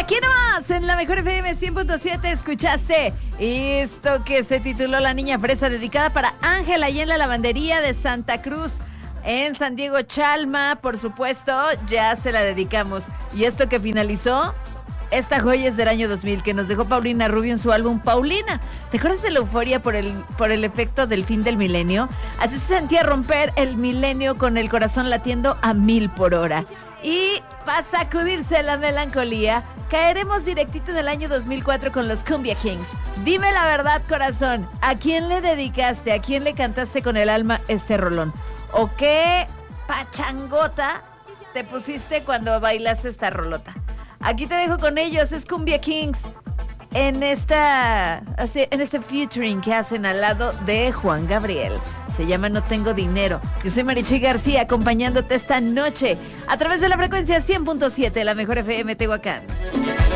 Aquí nomás, en la Mejor FM 100.7, escuchaste esto que se tituló La Niña Fresa, dedicada para Ángela y en la lavandería de Santa Cruz, en San Diego Chalma, por supuesto, ya se la dedicamos. Y esto que finalizó, esta joya es del año 2000, que nos dejó Paulina Rubio en su álbum Paulina. ¿Te acuerdas de la euforia por el efecto del fin del milenio? Así se sentía romper el milenio con el corazón latiendo a 1000 por hora. Y para sacudirse la melancolía, caeremos directito del año 2004 con los Cumbia Kings. Dime la verdad, corazón, ¿a quién le dedicaste, a quién le cantaste con el alma este rolón? ¿O qué pachangota te pusiste cuando bailaste esta rolota? Aquí te dejo con ellos, es Cumbia Kings, en este featuring que hacen al lado de Juan Gabriel. Se llama No Tengo Dinero. Yo soy Marichi García, acompañándote esta noche a través de la frecuencia 100.7, la Mejor FM Tehuacán.